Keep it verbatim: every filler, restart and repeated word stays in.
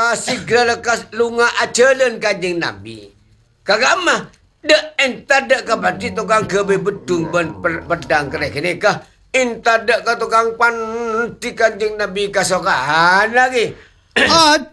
segera lekas lunga acelen kanjeng Nabi. Kagama, dek entah dek kabati tukang kebe betung ben pedang kerek ini kah? Entah dek ka tukang panti kanjeng Nabi kasokan lagi. Ah,